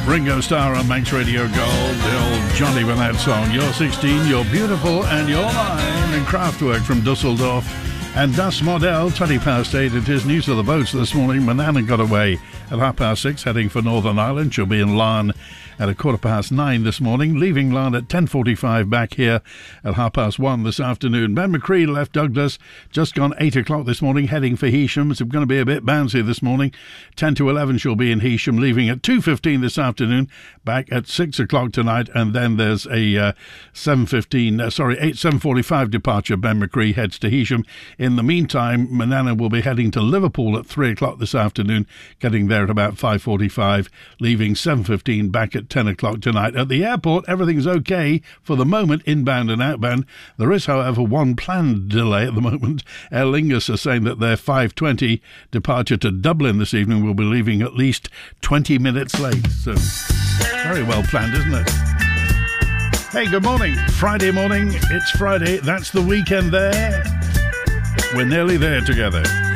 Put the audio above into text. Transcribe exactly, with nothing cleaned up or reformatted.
Ringo Starr on Manx Radio Gold, the old Johnny Burnett song. You're sixteen, you're beautiful, and you're mine. And Kraftwerk from Dusseldorf. And Das Modell, twenty past eight. It is news of the boats this morning. Manana got away at half past six, heading for Northern Ireland. She'll be in Larne at a quarter past nine this morning, leaving Larne at ten forty-five, back here at half past one this afternoon. Ben McCree left Douglas just gone eight o'clock this morning, heading for Heysham. It's going to be a bit bouncy this morning. ten to eleven she'll be in Heysham, leaving at two fifteen this afternoon, back at six o'clock tonight, and then there's a uh, seven fifteen, uh, sorry, eight seven forty-five departure. Ben McCree heads to Heysham. In the meantime, Manana will be heading to Liverpool at three o'clock this afternoon, getting there at about five forty-five, leaving seven fifteen, back at ten o'clock tonight. At the airport, everything's okay for the moment, inbound and outbound. There is, however, one planned delay at the moment. Aer Lingus are saying that their five twenty departure to Dublin this evening will be leaving at least twenty minutes late. So, very well planned, isn't it? Hey, good morning. Friday morning. It's Friday. That's the weekend there. We're nearly there together.